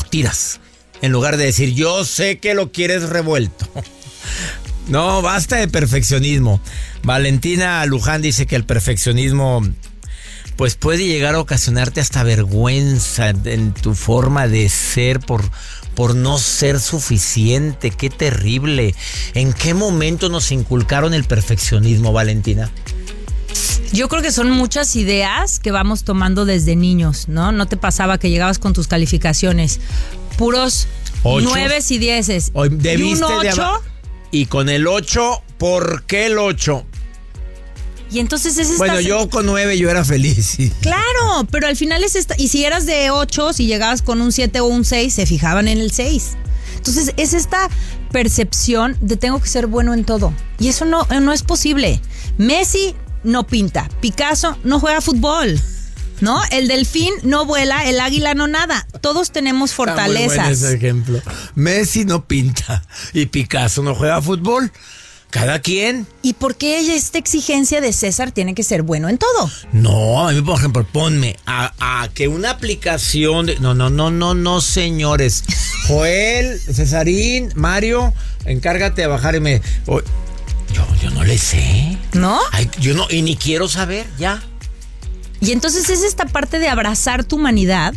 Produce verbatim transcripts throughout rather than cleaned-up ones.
tiras. En lugar de decir, yo sé que lo quieres revuelto. No, basta de perfeccionismo. Valentina Luján dice que el perfeccionismo pues puede llegar a ocasionarte hasta vergüenza en tu forma de ser por, por no ser suficiente. Qué terrible. ¿En qué momento nos inculcaron el perfeccionismo, Valentina? Yo creo que son muchas ideas que vamos tomando desde niños, ¿no? ¿No te pasaba que llegabas con tus calificaciones puros ¿Ocho? nueves y dieces? Hoy ¿Y debiste un de ocho? aba- Y con el ocho, ¿por qué el ocho? Y entonces es esta... Bueno, yo con nueve yo era feliz. Sí. Claro, pero al final es esta... Y si eras de ocho, si llegabas con un siete o un seis, se fijaban en el seis. Entonces es esta percepción de tengo que ser bueno en todo. Y eso no, no es posible. Messi no pinta, Picasso no juega fútbol, ¿no? El delfín no vuela, el águila no nada. Todos tenemos fortalezas. Está muy bueno ese ejemplo. Messi no pinta y Picasso no juega fútbol. Cada quien. ¿Y por qué esta exigencia de César tiene que ser bueno en todo? No, a mí, por ejemplo, ponme a, a que una aplicación de... No, no, no, no, no, señores. Joel, Cesarín, Mario, encárgate de bajar y me... Oh, yo, yo no le sé. ¿No? Ay, yo no, y ni quiero saber, ya. Y entonces es esta parte de abrazar tu humanidad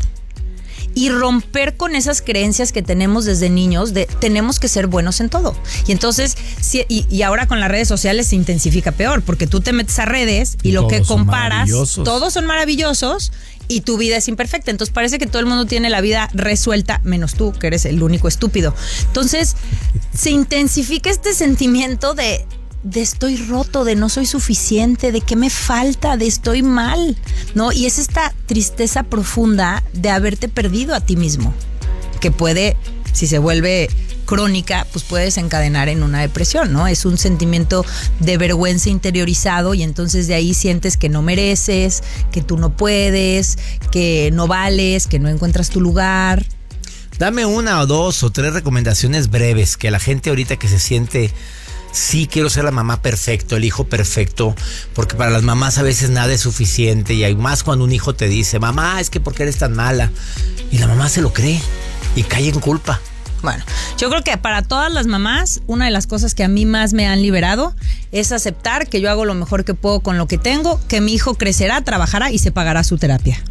y romper con esas creencias que tenemos desde niños de tenemos que ser buenos en todo. Y entonces, si, y, y ahora con las redes sociales se intensifica peor, porque tú te metes a redes y, y lo que comparas, todos son maravillosos y tu vida es imperfecta. Entonces parece que todo el mundo tiene la vida resuelta, menos tú, que eres el único estúpido. Entonces se intensifica este sentimiento de... de estoy roto, de no soy suficiente, de qué me falta, de estoy mal, ¿no? Y es esta tristeza profunda de haberte perdido a ti mismo, que puede, si se vuelve crónica, pues puede desencadenar en una depresión, ¿no? Es un sentimiento de vergüenza interiorizado y entonces de ahí sientes que no mereces, que tú no puedes, que no vales, que no encuentras tu lugar. Dame una o dos o tres recomendaciones breves que la gente ahorita que se siente... Sí, quiero ser la mamá perfecto, el hijo perfecto, porque para las mamás a veces nada es suficiente y hay más cuando un hijo te dice, mamá, es que ¿por qué eres tan mala? Y la mamá se lo cree y cae en culpa. Bueno, yo creo que para todas las mamás, una de las cosas que a mí más me han liberado es aceptar que yo hago lo mejor que puedo con lo que tengo, que mi hijo crecerá, trabajará y se pagará su terapia.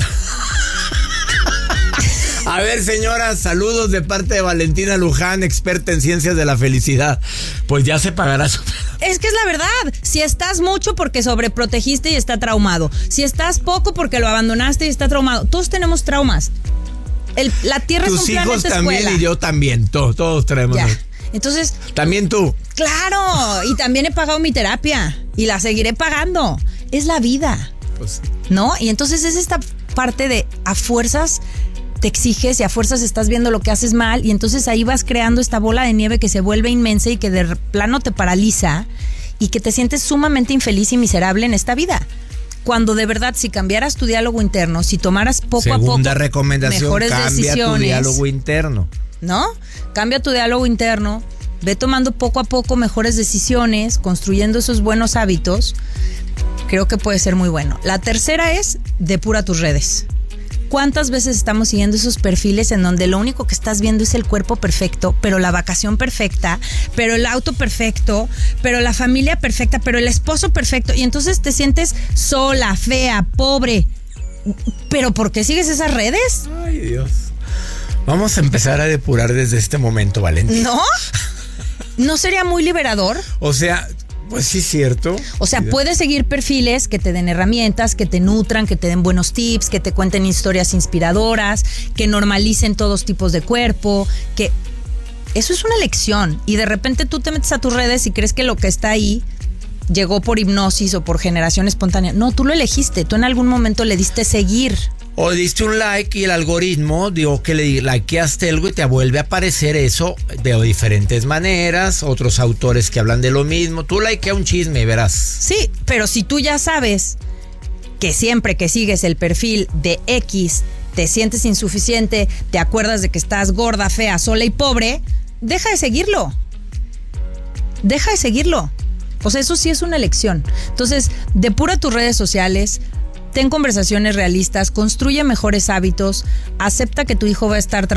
A ver, señoras, saludos de parte de Valentina Luján, experta en ciencias de la felicidad. Pues ya se pagará su... Es que es la verdad. Si estás mucho porque sobreprotegiste y está traumado. Si estás poco porque lo abandonaste y está traumado. Todos tenemos traumas. El, la tierra Tus es un planeta hijos también escuela. y yo también. Todos, todos traemos. Ya. Entonces... También tú. Claro. Y también he pagado mi terapia. Y la seguiré pagando. Es la vida. Pues, ¿no? Y entonces es esta parte de a fuerzas... te exiges y a fuerzas estás viendo lo que haces mal y entonces ahí vas creando esta bola de nieve que se vuelve inmensa y que de plano te paraliza y que te sientes sumamente infeliz y miserable en esta vida. Cuando de verdad si cambiaras tu diálogo interno, si tomaras poco segunda a poco recomendación, mejores cambia decisiones, tu diálogo interno. ¿no? Cambia tu diálogo interno, ve tomando poco a poco mejores decisiones, construyendo esos buenos hábitos, creo que puede ser muy bueno. La tercera es depura tus redes. ¿Cuántas veces estamos siguiendo esos perfiles en donde lo único que estás viendo es el cuerpo perfecto, pero la vacación perfecta, pero el auto perfecto, pero la familia perfecta, pero el esposo perfecto? Y entonces te sientes sola, fea, pobre. ¿Pero por qué sigues esas redes? Ay, Dios. Vamos a empezar a depurar desde este momento, Valentina. ¿No? ¿No sería muy liberador? O sea... Pues sí, cierto. O sea, puedes seguir perfiles que te den herramientas, que te nutran, que te den buenos tips, que te cuenten historias inspiradoras, que normalicen todos tipos de cuerpo, que eso es una elección. Y de repente tú te metes a tus redes y crees que lo que está ahí llegó por hipnosis o por generación espontánea. No, tú lo elegiste, tú en algún momento le diste seguir. O diste un like y el algoritmo digo que le likeaste algo y te vuelve a aparecer eso de diferentes maneras, otros autores que hablan de lo mismo. Tú likea un chisme y verás. Sí, pero si tú ya sabes que siempre que sigues el perfil de X te sientes insuficiente, te acuerdas de que estás gorda, fea, sola y pobre, deja de seguirlo. Deja de seguirlo. O sea, eso sí es una elección. Entonces, depura tus redes sociales, ten conversaciones realistas, construye mejores hábitos, acepta que tu hijo va a estar